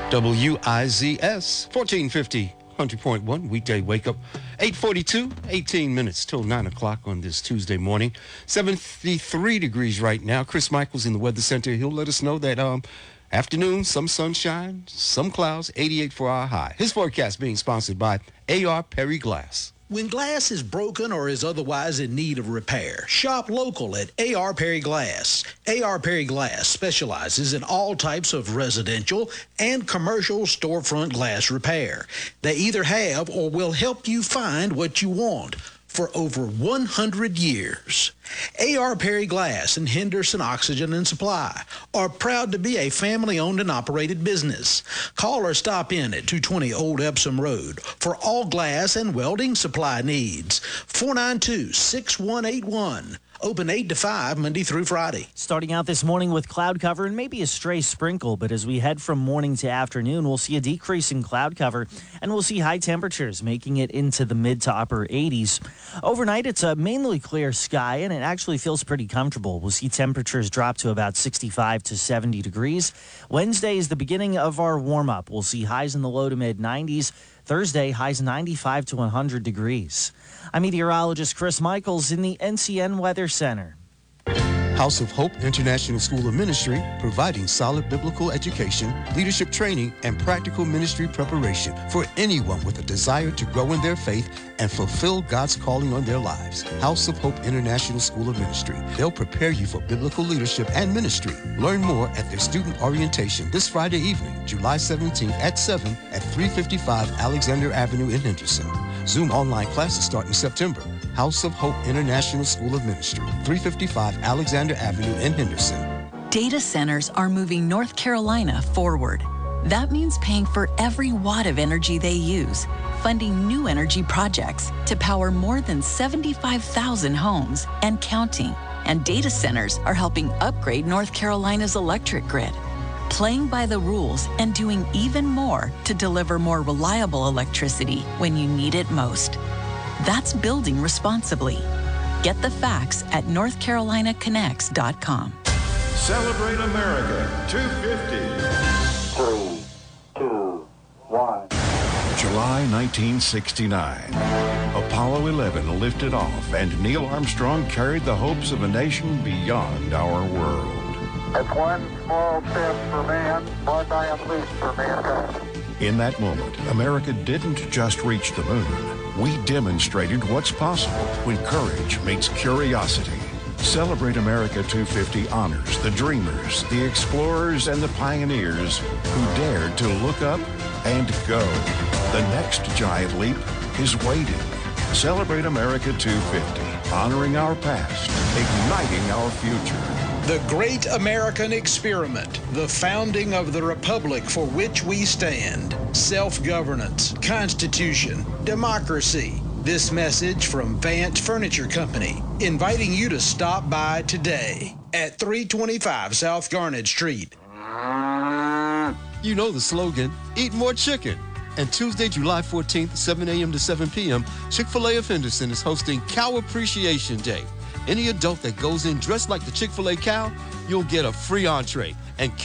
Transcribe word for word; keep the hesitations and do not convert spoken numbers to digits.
W I Z S, fourteen fifty, one hundred point one, weekday wake up, eight forty-two, eighteen minutes till nine o'clock on this Tuesday morning. seventy-three degrees right now. Chris Michaels in the Weather Center. He'll let us know that um, afternoon, some sunshine, some clouds, eighty-eight for our high. His forecast being sponsored by A R Perry Glass. When glass is broken or is otherwise in need of repair, shop local at A R Perry Glass. A R Perry Glass specializes in all types of residential and commercial storefront glass repair. They either have or will help you find what you want for over one hundred years. A R Perry Glass and Henderson Oxygen and Supply are proud to be a family-owned and operated business. Call or stop in at two twenty Old Epsom Road for all glass and welding supply needs. four nine two, six one eight one. Open eight to five, Monday through Friday. Starting out this morning with cloud cover and maybe a stray sprinkle, but as we head from morning to afternoon, we'll see a decrease in cloud cover, and we'll see high temperatures making it into the mid to upper eighties. Overnight, it's a mainly clear sky, and it actually feels pretty comfortable. We'll see temperatures drop to about sixty-five to seventy degrees. Wednesday is the beginning of our warm-up. We'll see highs in the low to mid nineties. Thursday, highs ninety-five to one hundred degrees. I'm meteorologist Chris Michaels in the N C N Weather Center. House of Hope International School of Ministry, providing solid biblical education, leadership training, and practical ministry preparation for anyone with a desire to grow in their faith and fulfill God's calling on their lives. House of Hope International School of Ministry. They'll prepare you for biblical leadership and ministry. Learn more at their student orientation this Friday evening, July seventeenth at seven at three fifty-five Alexander Avenue in Henderson. Zoom online classes start in September. House of Hope International School of Ministry, three fifty-five Alexander Avenue in Henderson. Data centers are moving North Carolina forward. That means paying for every watt of energy they use, funding new energy projects to power more than seventy-five thousand homes and counting. And data centers are helping upgrade North Carolina's electric grid, playing by the rules and doing even more to deliver more reliable electricity when you need it most. That's building responsibly. Get the facts at north carolina connects dot com. Celebrate America two fifty. Three, two, one. July nineteen sixty-nine. Apollo eleven lifted off, and Neil Armstrong carried the hopes of a nation beyond our world. It's one small step for man, one giant leap for mankind. In that moment, America didn't just reach the moon. We demonstrated what's possible when courage meets curiosity. Celebrate America two fifty honors the dreamers, the explorers, and the pioneers who dared to look up and go. The next giant leap is waiting. Celebrate America two fifty, honoring our past, igniting our future. The Great American Experiment, the founding of the republic for which we stand. Self-governance, Constitution, democracy. This message from Vant Furniture Company, inviting you to stop by today at three twenty-five South Garnet Street. You know the slogan, eat more chicken. And Tuesday, July fourteenth, seven a.m. to seven p.m., Chick-fil-A of Henderson is hosting Cow Appreciation Day. Any adult that goes in dressed like the Chick-fil-A cow, you'll get a free entree. And